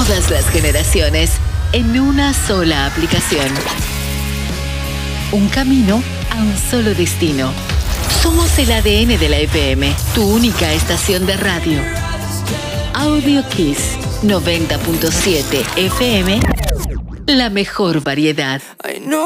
todas las generaciones en una sola aplicación. Un camino a un solo destino. Somos el ADN de la FM, tu única estación de radio. Audio Kiss 90.7 FM, la mejor variedad.